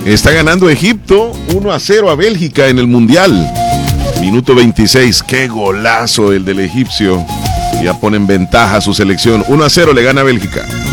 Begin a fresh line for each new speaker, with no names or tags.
Está ganando Egipto 1-0 a Bélgica en el Mundial. Minuto 26, qué golazo el del egipcio. Ya pone en ventaja a su selección. 1-0 le gana a Bélgica.